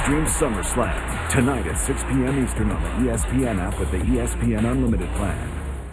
stream SummerSlam tonight at 6 p.m. Eastern on the ESPN app with the ESPN Unlimited plan.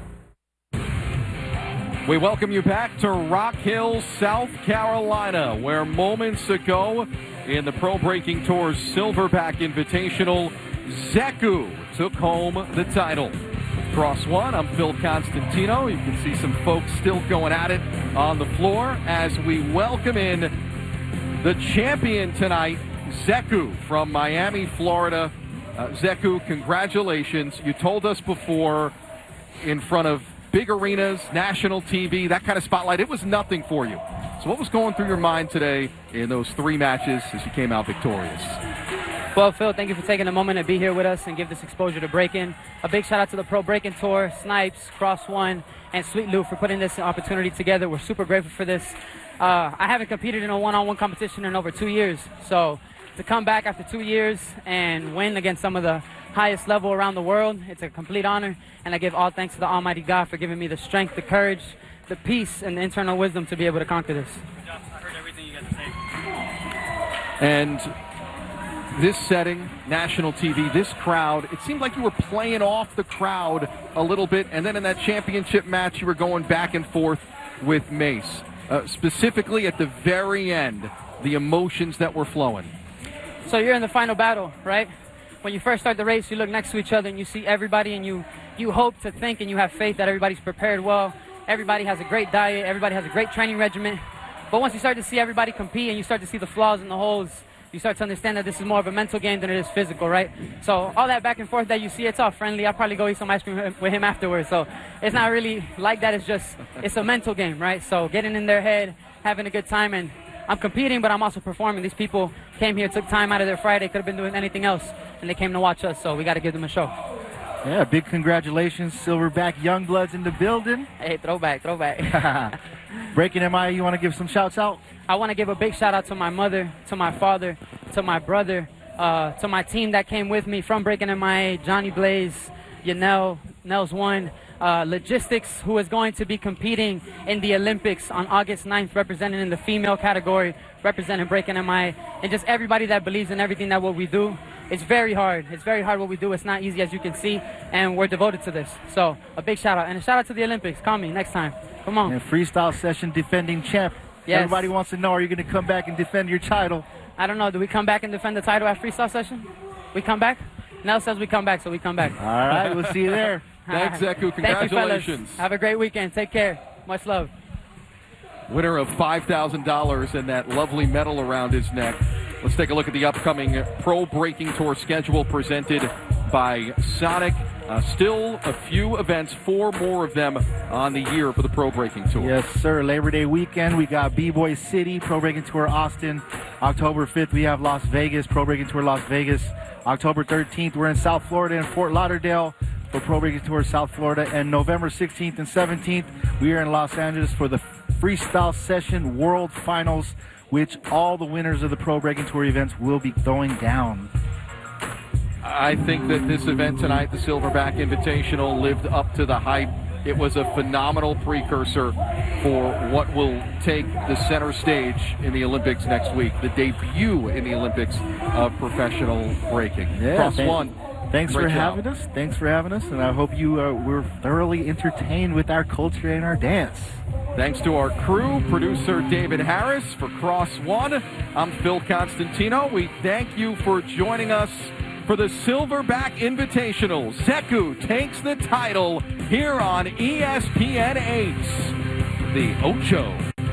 We welcome you back to Rock Hill, South Carolina, where moments ago in the Pro Breaking Tour's Silverback Invitational, Zeku took home the title. Cross one, I'm Phil Constantino. You can see some folks still going at it on the floor as we welcome in the champion tonight, Zeku from Miami, Florida. Zeku, congratulations. You told us before, in front of big arenas, national TV, that kind of spotlight, it was nothing for you. So what was going through your mind today in those three matches as you came out victorious? Well, Phil, thank you for taking a moment to be here with us and give this exposure to breaking. A big shout out to the Pro Breaking Tour, Snipes, Cross One, and Sweet Lou for putting this opportunity together. We're super grateful for this. I haven't competed in a one-on-one competition in over 2 years. So to come back after 2 years and win against some of the highest level around the world, it's a complete honor. And I give all thanks to the Almighty God for giving me the strength, the courage, the peace, and the internal wisdom to be able to conquer this. I heard everything you got to say. And this setting, national TV, this crowd, it seemed like you were playing off the crowd a little bit, and then in that championship match, you were going back and forth with Mace. Specifically at the very end, the emotions that were flowing. So you're in the final battle, right? When you first start the race, you look next to each other and you see everybody, and you hope to think and you have faith that everybody's prepared well. Everybody has a great diet. Everybody has a great training regimen. But once you start to see everybody compete and you start to see the flaws and the holes, you start to understand that this is more of a mental game than it is physical, right? So all that back and forth that you see, it's all friendly. I'll probably go eat some ice cream with him afterwards. So it's not really like that. It's a mental game, right? So getting in their head, having a good time, and I'm competing, but I'm also performing. These people came here, took time out of their Friday, could have been doing anything else, and they came to watch us, so we got to give them a show. Yeah, big congratulations, Silverback Youngbloods in the building. Hey, throwback. Breaking MI, you want to give some shouts out? I want to give a big shout out to my mother, to my father, to my brother, to my team that came with me from Breaking MIA, Johnny Blaze, Yanel, Nels One, Logistics, who is going to be competing in the Olympics on August 9th, representing in the female category, representing Breaking MIA, and just everybody that believes in everything that what we do. It's very hard. It's very hard what we do. It's not easy, as you can see, and we're devoted to this. So a big shout out, and a shout out to the Olympics. Call me next time. Come on. And Freestyle Session defending champ. Yes. Everybody wants to know, are you going to come back and defend your title? I don't know. Do we come back and defend the title at Freestyle Session? We come back? Nell says we come back, so we come back. All right, we'll see you there. Thanks, Zeku. Congratulations. Thank you, fellas. Have a great weekend. Take care. Much love. Winner of $5,000 and that lovely medal around his neck. Let's take a look at the upcoming Pro Breaking Tour schedule presented by Sonic. Still a few events, 4 more of them on the year for the Pro Breaking Tour. Yes, sir. Labor Day weekend, we got B-Boy City, Pro Breaking Tour Austin. October 5th, we have Las Vegas, Pro Breaking Tour Las Vegas. October 13th, we're in South Florida and Fort Lauderdale for Pro Breaking Tour South Florida. And November 16th and 17th, we are in Los Angeles for the Freestyle Session World Finals, which all the winners of the Pro Breaking Tour events will be throwing down. I think that this event tonight, the Silverback Invitational, lived up to the hype. It was a phenomenal precursor for what will take the center stage in the Olympics next week, the debut in the Olympics of professional breaking. Yeah, Cross One. Thanks for Great having job. us. Thanks for having us, and I hope you were thoroughly entertained with our culture and our dance. Thanks to our crew, producer David Harris for Cross One. I'm Phil Constantino. We thank you for joining us for the Silverback Invitational. Zeku takes the title here on ESPN 8, the Ocho.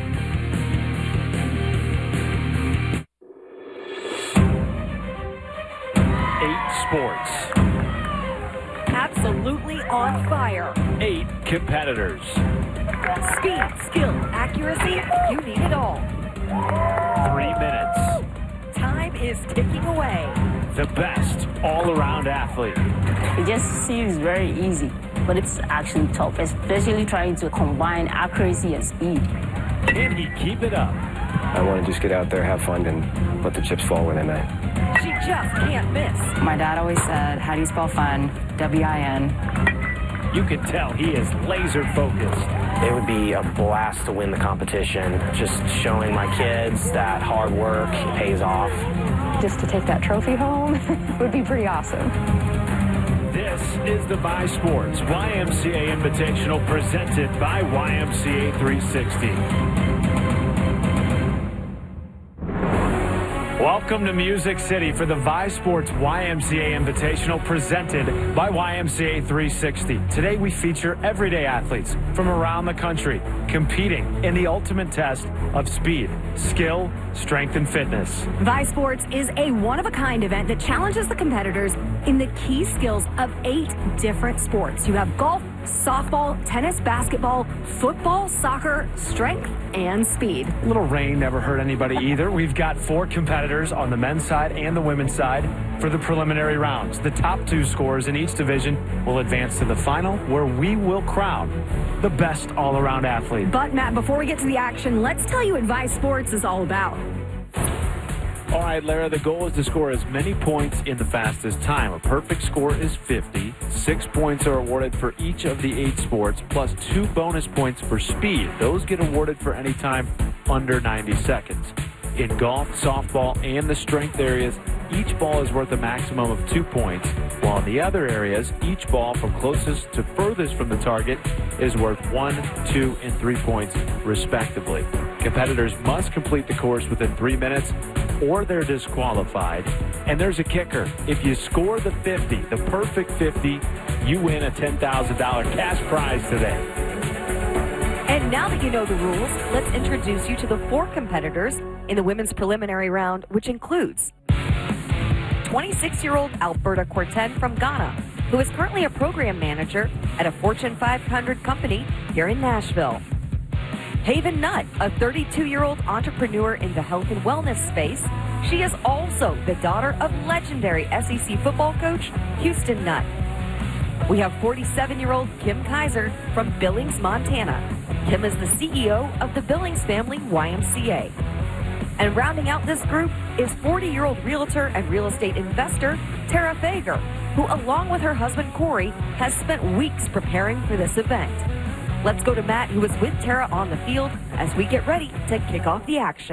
Sports. Absolutely on fire. 8 competitors. Speed, skill, accuracy, you need it all. 3 minutes. Time is ticking away. The best all-around athlete. It just seems very easy, but it's actually tough, especially trying to combine accuracy and speed. Can he keep it up? I want to just get out there, have fun, and let the chips fall where they may. She just can't miss. My dad always said, how do you spell fun? W-I-N. You can tell he is laser focused. It would be a blast to win the competition. Just showing my kids that hard work pays off. just to take that trophy home would be pretty awesome. This is the Vi Sports YMCA Invitational presented by YMCA 360. Welcome to Music City for the Vi Sports YMCA Invitational presented by YMCA 360. Today we feature everyday athletes from around the country competing in the ultimate test of speed, skill, strength, and fitness. Vi Sports is a one-of-a-kind event that challenges the competitors in the key skills of 8 different sports. You have golf, softball, tennis, basketball, football, soccer, strength, and speed. A little rain never hurt anybody either. We've got 4 competitors on the men's side and the women's side for the preliminary rounds. The top 2 scorers in each division will advance to the final, where we will crown the best all-around athlete. But, Matt, before we get to the action, let's tell you what Vi Sports is all about. All right, Lara, the goal is to score as many points in the fastest time. A perfect score is 50. 6 points are awarded for each of the 8 sports, plus 2 bonus points for speed. Those get awarded for any time under 90 seconds. In golf, softball, and the strength areas, each ball is worth a maximum of 2 points, while in the other areas, each ball from closest to furthest from the target is worth 1, 2, and 3 points, respectively. Competitors must complete the course within 3 minutes, or they're disqualified. And there's a kicker. If you score the 50, the perfect 50, you win a $10,000 cash prize today. And now that you know the rules, let's introduce you to the 4 competitors in the women's preliminary round, which includes 26-year-old Alberta Corten from Ghana, who is currently a program manager at a Fortune 500 company here in Nashville. Haven Nutt, a 32-year-old entrepreneur in the health and wellness space. She is also the daughter of legendary SEC football coach Houston Nutt. We have 47-year-old Kim Kaiser from Billings, Montana. Kim is the CEO of the Billings Family YMCA. And rounding out this group is 40-year-old realtor and real estate investor Tara Fager, who, along with her husband Corey, has spent weeks preparing for this event. Let's go to Matt, who is with Tara on the field, as we get ready to kick off the action.